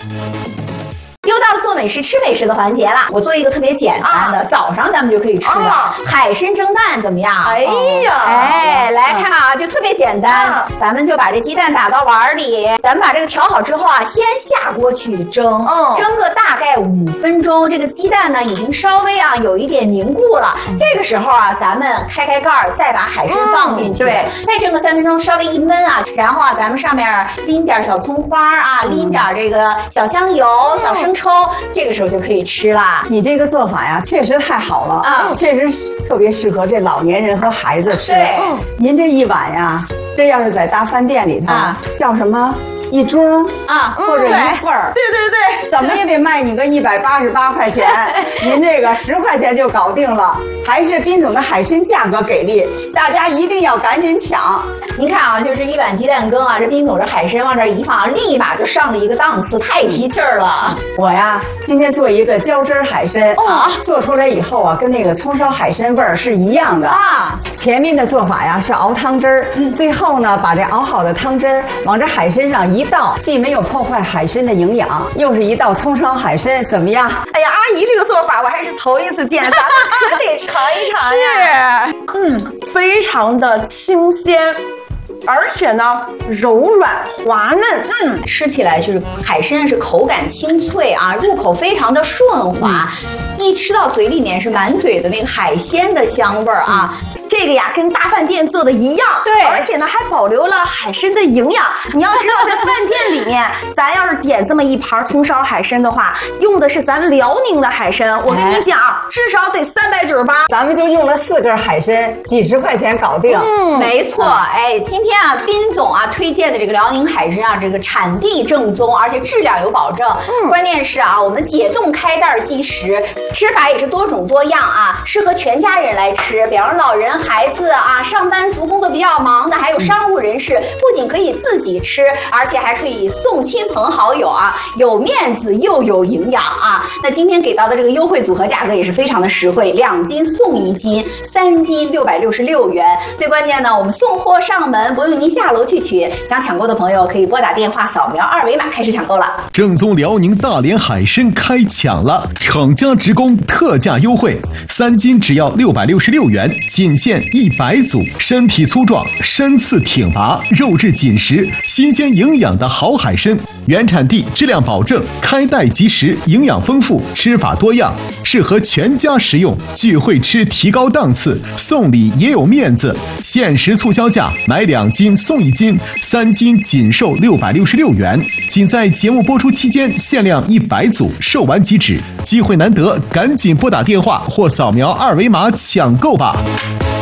又到了做美食吃美食的环节了，我做一个特别简单的，早上咱们就可以吃的海参蒸蛋，怎么样？ 哎呀， 来看啊，就特别简单，咱们就把这鸡蛋打到碗里，咱们把这个调好之后啊，先下锅去蒸，蒸个大概5分钟，这个鸡蛋呢已经稍微啊有一点凝固了，这个时候啊，咱们开盖儿，再把海参放进去，对，再蒸个3分钟，稍微一焖啊，然后啊，咱们上面淋点小葱花啊，淋点这个小香油、小生抽，这个时候就可以吃啦。 你这个做法呀，确实太好了，确实特别适合这老年人和孩子吃。 对， 您这一碗呀，这要是在大饭店里头，叫什么？一盅啊， 或者一份儿， 对， 怎么也得卖你个188块钱，您这个10块钱就搞定了，还是彬总的海参价格给力，大家一定要赶紧抢。 您看啊，就是一碗鸡蛋羹啊，这彬总这海参往这一放，立马就上了一个档次，太提气儿了。 我呀，今天做一个浇汁海参，做出来以后啊，跟那个葱烧海参味儿是一样的啊。前面的做法呀是熬汤汁儿，最后呢把这熬好的汤汁儿往这海参上一倒，既没有破坏海参的营养，又是一道葱烧海参，怎么样？ 哎呀，阿姨这个做法我还是头一次见，咱们可得尝一尝呀。 是， 非常的清鲜。而且呢，柔软滑嫩， 吃起来就是海参是口感清脆啊，入口非常的顺滑，一吃到嘴里面是满嘴的那个海鲜的香味儿啊。 这个呀，跟大饭店做的一样， 对， 而且呢还保留了海参的营养。你要知道，在饭店里面，咱要是点这么一盘葱烧海参的话，用的是咱辽宁的海参，我跟你讲，至少得398。 咱们就用了4根海参，几十块钱搞定。 没错。哎，今天啊，彬总啊推荐的这个辽宁海参啊，这个产地正宗，而且质量有保证。关键是啊，我们解冻开袋即食，吃法也是多种多样啊，适合全家人来吃。比方说老人、孩子啊，上班族工作比较忙的，还有商务人士，不仅可以自己吃，而且还可以送亲朋好友啊，有面子又有营养啊。那今天给到的这个优惠组合价格也是非常的实惠，2斤送1斤，3斤666元。最关键呢，我们送货上门，不用您下楼去取。想抢购的朋友可以拨打电话扫描2维码开始抢购了。 正宗辽宁大连海参开抢了，厂家直供特价优惠，3斤只要666元，仅限100组，身体粗壮，身次挺拔，肉质紧实，新鲜营养的好海参，原产地，质量保证，开袋即食，营养丰富，吃法多样，适合全家食用。聚会吃提高档次，送礼也有面子。限时促销价，买2斤送1斤，3斤仅售666元。仅在节目播出期间限量100组，售完即止。机会难得，赶紧拨打电话或扫描2维码抢购吧。